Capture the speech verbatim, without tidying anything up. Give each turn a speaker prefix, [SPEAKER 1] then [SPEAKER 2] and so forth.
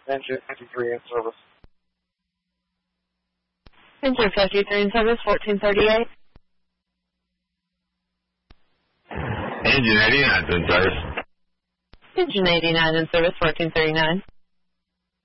[SPEAKER 1] Engine fifty-three in service.
[SPEAKER 2] Engine fifty-three in service, fourteen thirty-eight.
[SPEAKER 3] Engine eighty-nine in service.
[SPEAKER 2] Engine eighty-nine in service, fourteen thirty-nine.